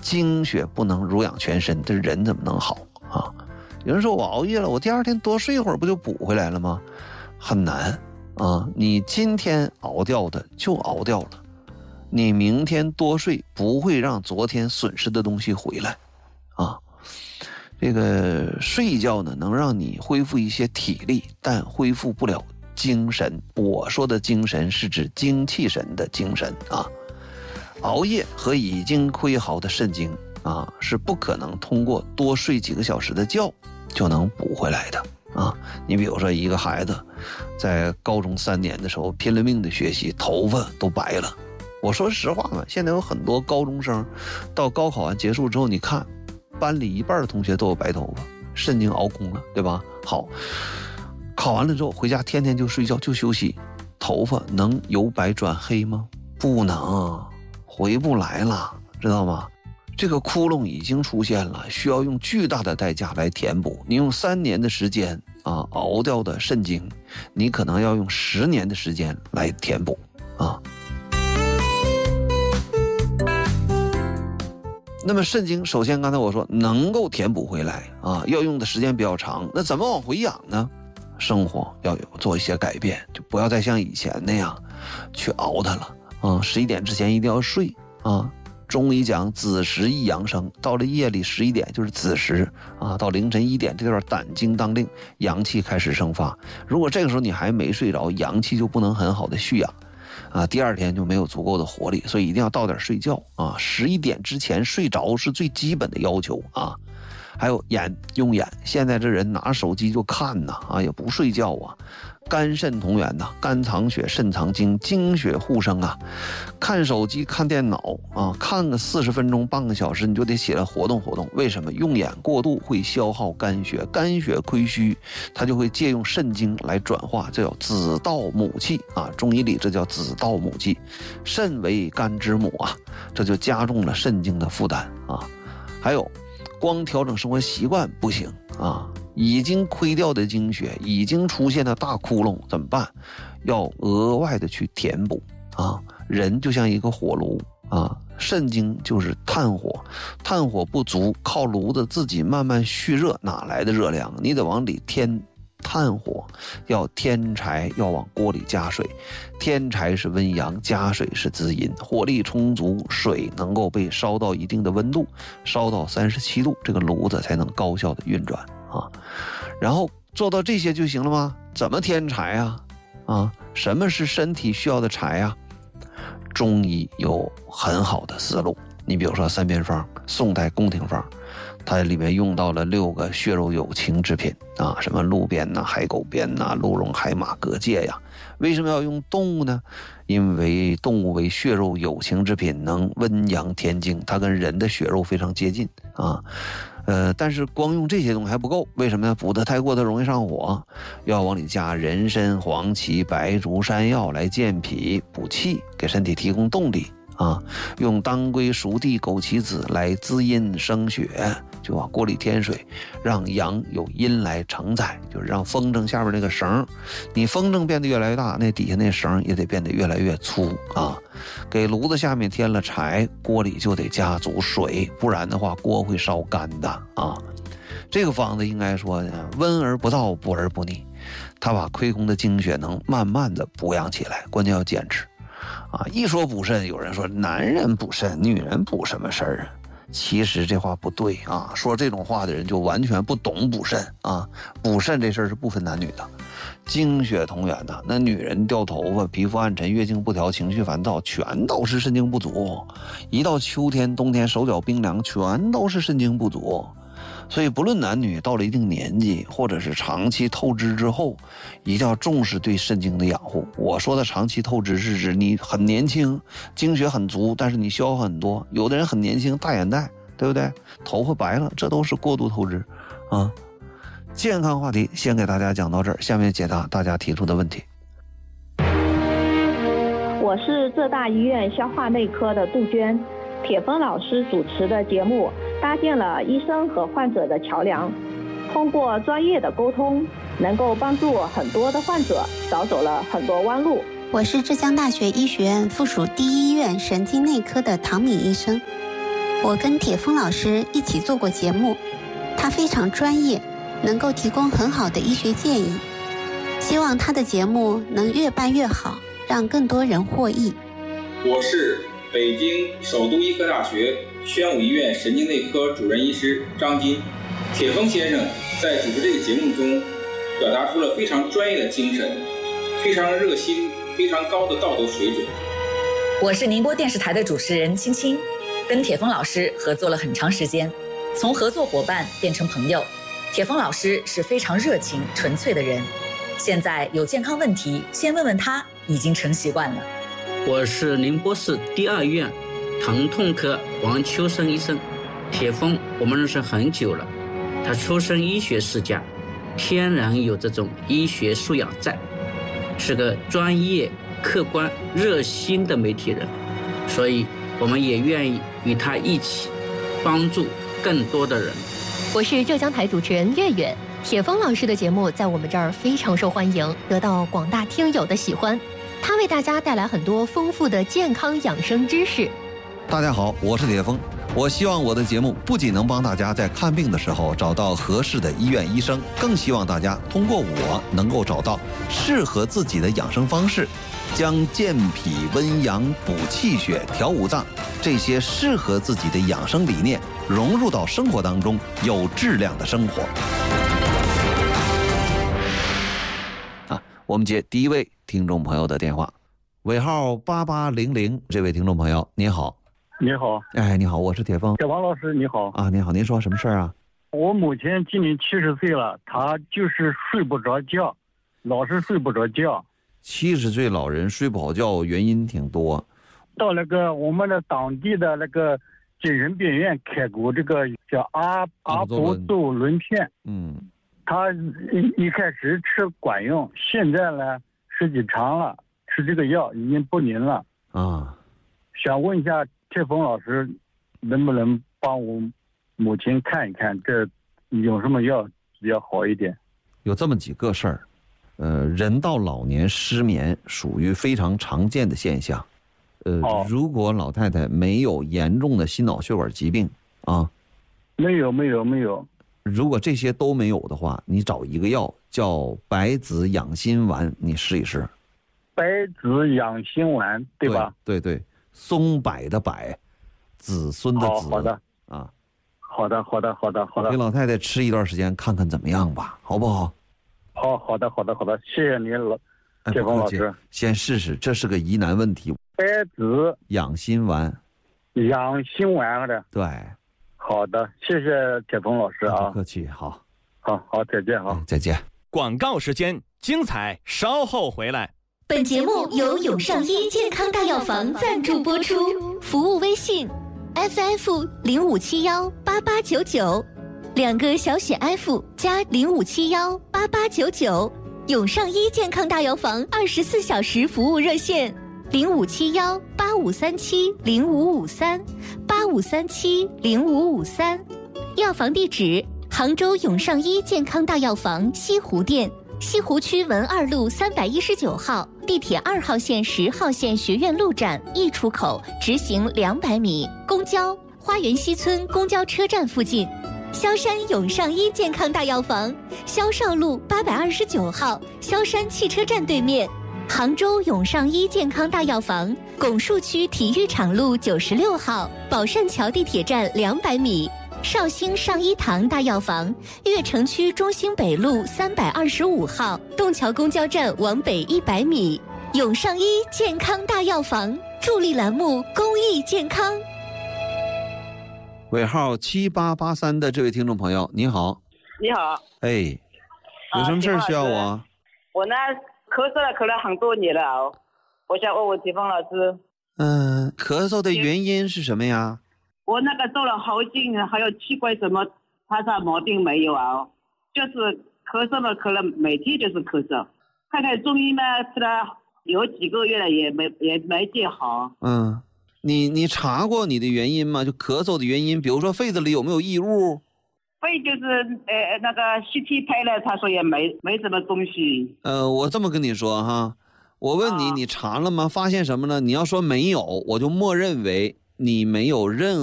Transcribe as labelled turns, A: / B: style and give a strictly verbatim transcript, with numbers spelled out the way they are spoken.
A: 精血不能濡养全身，这人怎么能好啊？有人说我熬夜了，我第二天多睡一会儿不就补回来了吗？很难啊！你今天熬掉的就熬掉了，你明天多睡不会让昨天损失的东西回来啊。这个睡一觉呢，能让你恢复一些体力，但恢复不了精神。我说的精神是指精气神的精神啊。熬夜和已经亏耗的肾精啊，是不可能通过多睡几个小时的觉就能补回来的啊。你比如说一个孩子在高中三年的时候拼了命的学习，头发都白了。我说实话嘛，现在有很多高中生到高考完结束之后，你看班里一半的同学都有白头发，肾精熬空了，对吧？好，考完了之后回家天天就睡觉就休息，头发能由白转黑吗？不能，回不来了，知道吗？这个窟窿已经出现了，需要用巨大的代价来填补。你用三年的时间啊熬掉的肾精，你可能要用十年的时间来填补啊。那么肾精首先刚才我说能够填补回来啊，要用的时间比较长。那怎么往回养呢？生活要有做一些改变，就不要再像以前那样去熬它了啊。十一点之前一定要睡啊。中医讲子时宜养生，到了夜里十一点就是子时啊，到凌晨一点这段胆经当令，阳气开始生发。如果这个时候你还没睡着，阳气就不能很好的蓄养啊，第二天就没有足够的活力，所以一定要到点睡觉啊。十一点之前睡着是最基本的要求啊。还有眼，用眼，现在这人拿手机就看呐啊，也不睡觉啊。肝肾同源呐，肝藏血，肾藏精，精血互生啊。看手机看电脑啊，看个四十分钟半个小时，你就得起来活动活动。为什么？用眼过度会消耗肝血，肝血亏虚，它就会借用肾精来转化，这叫子盗母气啊。中医里这叫子盗母气，肾为肝之母啊，这就加重了肾精的负担啊。还有光调整生活习惯不行啊，已经亏掉的精血，已经出现的大窟窿怎么办？要额外的去填补啊。人就像一个火炉啊，肾精就是炭火，炭火不足，靠炉子自己慢慢蓄热，哪来的热量？你得往里添炭火，要添柴，要往锅里加水。添柴是温阳，加水是滋阴，火力充足，水能够被烧到一定的温度，烧到三十七度，这个炉子才能高效的运转啊。然后做到这些就行了吗？怎么添柴啊？啊，什么是身体需要的柴啊？中医有很好的思路，你比如说三偏方，宋代宫廷方，它里面用到了六个血肉有情之品啊，什么鹿鞭呐、海狗鞭呐、鹿茸、海马、蛤蚧呀。为什么要用动物呢？因为动物为血肉有情之品，能温阳填精，它跟人的血肉非常接近啊。呃，但是光用这些东西还不够，为什么呢？补得太过的容易上火，要往里加人参、黄芪、白术、山药来健脾补气，给身体提供动力啊。用当归、熟地、枸杞子来滋阴生血，就往锅里添水，让阳有阴来承载，就是让风筝下面那个绳，你风筝变得越来越大，那底下那绳也得变得越来越粗啊。给炉子下面添了柴，锅里就得加足水，不然的话锅会烧干的啊。这个方子应该说温而不燥，补而不腻，它把亏空的精血能慢慢的补养起来，关键要坚持啊。一说补肾，有人说男人补肾，女人补什么事儿啊？其实这话不对啊，说这种话的人就完全不懂补肾啊。补肾这事儿是不分男女的，精血同源的。那女人掉头发、皮肤暗沉、月经不调、情绪烦躁，全都是肾精不足。一到秋天、冬天，手脚冰凉，全都是肾精不足。所以不论男女，到了一定年纪或者是长期透支之后，一定要重视对肾精的养护。我说的长期透支是指你很年轻，精血很足，但是你消耗很多。有的人很年轻，大眼袋，对不对？头发白了，这都是过度透支啊。健康话题先给大家讲到这儿，下面解答大家提出的问题。
B: 我是浙大医院消化内科的杜鹃，铁峰老师主持的节目搭建了医生和患者的桥梁，通过专业的沟通，能够帮助很多的患者少走了很多弯路。
C: 我是浙江大学医学院附属第一医院神经内科的唐敏医生， 我跟铁峰老师一起做过节目，他非常专业，能够提供很好的医学建议。希望他的节目能越办越好，让更多人获益。
D: 我是北京首都医科大学宣武医院神经内科主任医师张金。铁峰先生在主持这个节目中表达出了非常专业的精神，非常热心，非常高的道德水准。
E: 我是宁波电视台的主持人青青，跟铁峰老师合作了很长时间，从合作伙伴变成朋友。铁峰老师是非常热情纯粹的人，现在有健康问题先问问他已经成习惯了。
F: 我是宁波市第二医院疼痛科王秋生医生。铁峰我们认识很久了，他出身医学世家，天然有这种医学素养在，是个专业客观热心的媒体人，所以我们也愿意与他一起帮助更多的人。
G: 我是浙江台主持人月月。铁峰老师的节目在我们这儿非常受欢迎，得到广大听友的喜欢。他为大家带来很多丰富的健康养生知识。
A: 大家好，我是铁峰。我希望我的节目不仅能帮大家在看病的时候找到合适的医院医生，更希望大家通过我能够找到适合自己的养生方式，将健脾温阳、补气血、调五脏这些适合自己的养生理念融入到生活当中，有质量的生活。啊，我们接第一位听众朋友的电话，尾号八八零零，这位听众朋友您好。
H: 你好。
A: 哎，你好，我是铁峰。
H: 铁王老师你好。
A: 啊，您好，您说什么事儿啊？
H: 我母亲今年七十岁了，她就是睡不着觉，老是睡不着觉。
A: 七十岁老人睡不好觉，原因挺多。
H: 到那个我们的当地的那个精神病院开过这个叫阿阿普唑仑片。
A: 嗯。
H: 她一一开始吃管用，现在呢时间长了，吃这个药已经不灵了。
A: 啊。
H: 想问一下铁峰老师，能不能帮我母亲看一看，这有什么药比较好一点？
A: 有这么几个事儿，呃，人到老年失眠属于非常常见的现象。呃，哦、如果老太太没有严重的心脑血管疾病啊，
H: 没有没有没有。
A: 如果这些都没有的话，你找一个药叫白子养心丸，你试一试。
H: 白子养心丸，对吧？
A: 对对对。松柏的柏，子孙的子。
H: 好的
A: 啊，
H: 好的好的好的好的。
A: 给老太太吃一段时间，看看怎么样吧，好不好？
H: 好好的好的好的，谢谢您老铁峰老师。
A: 先试试，这是个疑难问题。
H: 白子
A: 养心丸，
H: 养心丸的。
A: 对。
H: 好的，谢谢铁峰老师啊。
A: 不客气，好，
H: 好好再见哈、
A: 哎，再见。
I: 广告时间，精彩稍后回来。
G: 本节目由永上医健康大药房赞助播出，服务微信 F F 零五七幺八八九九，两个小写 F 加零五七幺八八九九，永上医健康大药房二十四小时服务热线零五七幺八五三七零五五三八五三七零五五三，药房地址杭州永上医健康大药房西湖店。西湖区文二路三百一十九号，地铁二号线十号线学院路站 E 出口直行两百米，公交花园西村公交车站附近。萧山永上医健康大药房，萧少路八百二十九号，萧山汽车站对面。杭州永上医健康大药房，拱墅区体育场路九十六号，宝善桥地铁站两百米。绍兴上医堂大药房，悦城区中兴北路三百二十五号，洞桥公交站往北一百米。永上医健康大药房助力栏目公益健康。
A: 尾号七八八三的这位听众朋友，你好。
J: 你好。
A: 哎，有什么事需要我、啊？
J: 我呢，咳嗽了，咳了很多年了哦。我想问问铁峰老师。
A: 嗯，咳嗽的原因是什么呀？
J: 我那个做了喉镜，还有气管什么，他啥毛病没有啊？就是咳嗽了，咳了，每天就是咳嗽。看看中医嘛，吃了有几个月了，也没也没见好。
A: 嗯，你你查过你的原因吗？就咳嗽的原因，比如说肺子里有没有异物？
J: 肺就是呃那个 C T 拍了，他说也没没什么东西。
A: 呃，我这么跟你说哈，我问你，啊、你查了吗？发现什么呢？你要说没有，我就默认为你没有任